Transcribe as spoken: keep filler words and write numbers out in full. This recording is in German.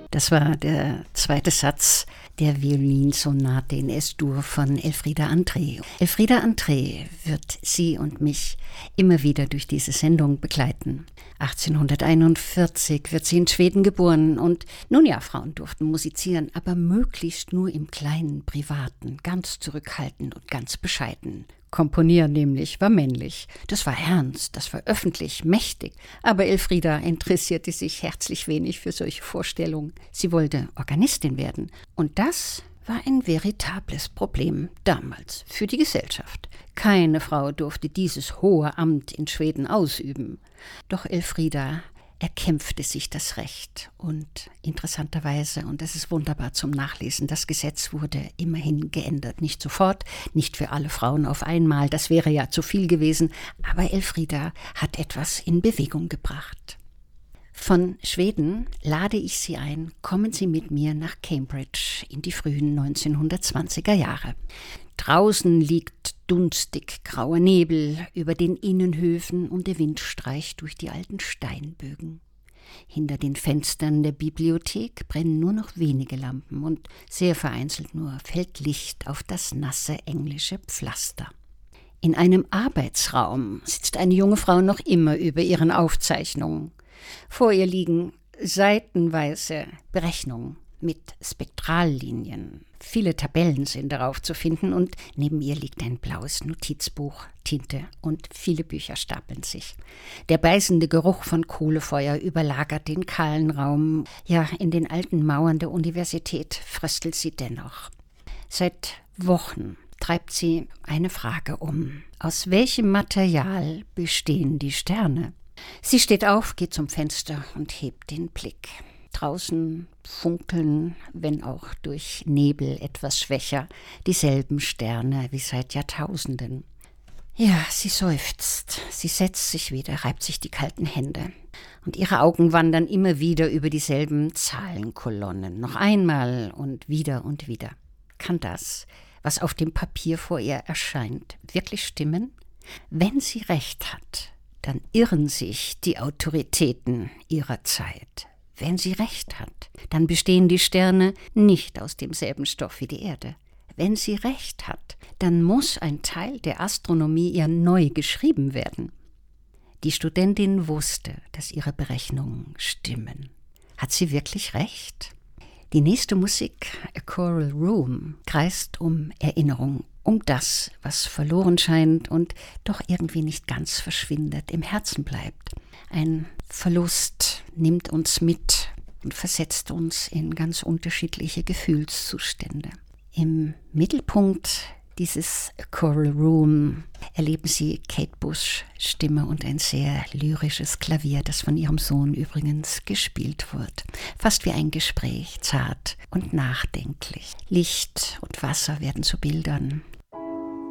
Das war der zweite Satz der Violinsonate in Es-Dur von Elfriede André. Elfriede André wird Sie und mich immer wieder durch diese Sendung begleiten. achtzehnhunderteinundvierzig wird sie in Schweden geboren und nun ja, Frauen durften musizieren, aber möglichst nur im kleinen Privaten, ganz zurückhaltend und ganz bescheiden. Komponieren nämlich war männlich. Das war ernst, das war öffentlich, mächtig. Aber Elfriede interessierte sich herzlich wenig für solche Vorstellungen. Sie wollte Organistin werden. Und das war ein veritables Problem damals für die Gesellschaft. Keine Frau durfte dieses hohe Amt in Schweden ausüben. Doch Elfriede erkämpfte sich das Recht. Und interessanterweise, und das ist wunderbar zum Nachlesen, das Gesetz wurde immerhin geändert. Nicht sofort, nicht für alle Frauen auf einmal, das wäre ja zu viel gewesen, aber Elfriede hat etwas in Bewegung gebracht. Von Schweden lade ich Sie ein, kommen Sie mit mir nach Cambridge in die frühen neunzehnhundertzwanziger Jahre. Draußen liegt dunstig grauer Nebel über den Innenhöfen und der Wind streicht durch die alten Steinbögen. Hinter den Fenstern der Bibliothek brennen nur noch wenige Lampen und sehr vereinzelt nur fällt Licht auf das nasse englische Pflaster. In einem Arbeitsraum sitzt eine junge Frau noch immer über ihren Aufzeichnungen. Vor ihr liegen seitenweise Berechnungen mit Spektrallinien. Viele Tabellen sind darauf zu finden und neben ihr liegt ein blaues Notizbuch, Tinte und viele Bücher stapeln sich. Der beißende Geruch von Kohlefeuer überlagert den kahlen Raum. Ja, in den alten Mauern der Universität fröstelt sie dennoch. Seit Wochen treibt sie eine Frage um. Aus welchem Material bestehen die Sterne? Sie steht auf, geht zum Fenster und hebt den Blick. Draußen funkeln, wenn auch durch Nebel etwas schwächer, dieselben Sterne wie seit Jahrtausenden. Ja, sie seufzt, sie setzt sich wieder, reibt sich die kalten Hände. Und ihre Augen wandern immer wieder über dieselben Zahlenkolonnen. Noch einmal und wieder und wieder. Kann das, was auf dem Papier vor ihr erscheint, wirklich stimmen? Wenn sie recht hat, dann irren sich die Autoritäten ihrer Zeit. Wenn sie recht hat, dann bestehen die Sterne nicht aus demselben Stoff wie die Erde. Wenn sie recht hat, dann muss ein Teil der Astronomie ihr neu geschrieben werden. Die Studentin wusste, dass ihre Berechnungen stimmen. Hat sie wirklich recht? Die nächste Musik, A Choral Room, kreist um Erinnerung, um das, was verloren scheint und doch irgendwie nicht ganz verschwindet, im Herzen bleibt. Ein Verlust nimmt uns mit und versetzt uns in ganz unterschiedliche Gefühlszustände. Im Mittelpunkt dieses Choral Room erleben Sie Kate Bush Stimme und ein sehr lyrisches Klavier, das von ihrem Sohn übrigens gespielt wird. Fast wie ein Gespräch, zart und nachdenklich. Licht und Wasser werden zu Bildern.